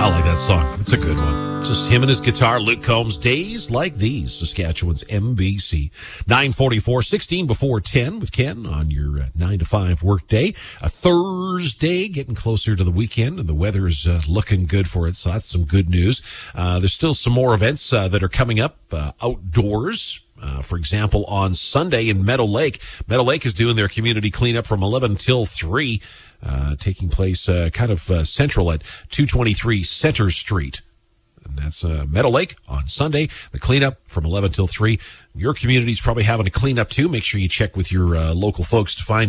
I like that song. It's a good one. Just him and his guitar. Luke Combs, Days Like These, Saskatchewan's MBC. 9:44, 16 before 10 with Ken on your 9 to 5 work day. A Thursday, getting closer to the weekend, and the weather is looking good for it, so that's some good news. There's still some more events that are coming up outdoors. For example, on Sunday in Meadow Lake. Meadow Lake is doing their community cleanup from 11 until 3, taking place kind of central at 223 Center Street. And that's Meadow Lake on Sunday. The cleanup from 11 till 3. Your community's probably having a cleanup too. Make sure you check with your local folks to find